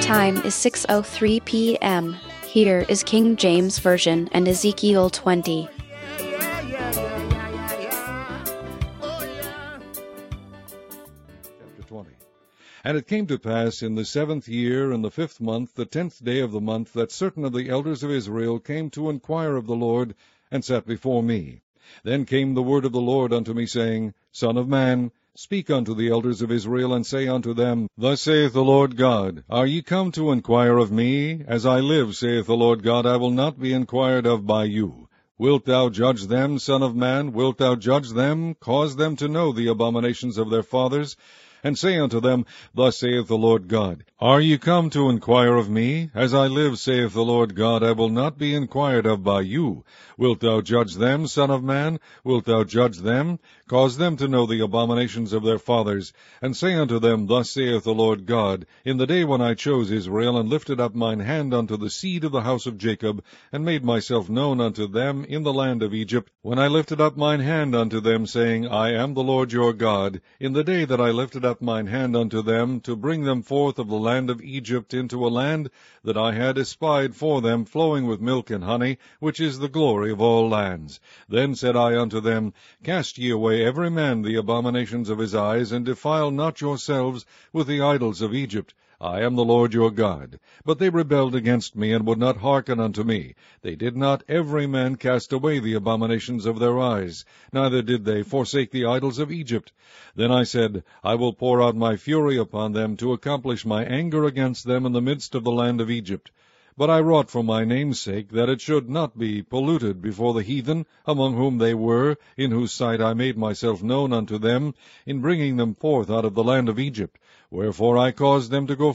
time is 6:03 p.m. Here is King James Version and Ezekiel 20. Chapter 20. And it came to pass in the 7th year, in the 5th month, the 10th day of the month, that certain of the elders of Israel came to inquire of the Lord, and sat before me. Then came the word of the Lord unto me, saying, Son of man, speak unto the elders of Israel, and say unto them, Thus saith the Lord God, Are ye come to inquire of me? As I live, saith the Lord God, I will not be inquired of by you. Wilt thou judge them, Son of man? Wilt thou judge them? Cause them to know the abominations of their fathers, and say unto them, Thus saith the Lord God, Are ye come to inquire of me? As I live, saith the Lord God, I will not be inquired of by you. Wilt thou judge them, Son of man? Wilt thou judge them? Cause them to know the abominations of their fathers, and say unto them, Thus saith the Lord God, In the day when I chose Israel, and lifted up mine hand unto the seed of the house of Jacob, and made myself known unto them in the land of Egypt, when I lifted up mine hand unto them, saying, I am the Lord your God, in the day that I lifted up mine hand unto them, to bring them forth of the land of Egypt into a land that I had espied for them, flowing with milk and honey, which is the glory of all lands. Then said I unto them, Cast ye away every man the abominations of his eyes, and defile not yourselves with the idols of Egypt. I am the Lord your God. But they rebelled against me, and would not hearken unto me. They did not every man cast away the abominations of their eyes, neither did they forsake the idols of Egypt. Then I said, I will pour out my fury upon them, to accomplish my anger against them in the midst of the land of Egypt. But I wrought for my name's sake, that it should not be polluted before the heathen, among whom they were, in whose sight I made myself known unto them, in bringing them forth out of the land of Egypt. Wherefore I caused them to go